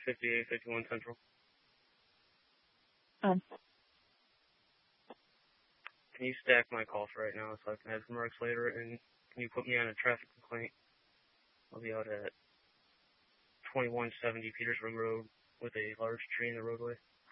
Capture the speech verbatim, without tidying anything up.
fifty-eight fifty-one Central. Um, Can you stack my call for right now so I can add remarks later, and can you put me on a traffic complaint? I'll be out at twenty-one seventy Petersburg Road with a large tree in the roadway.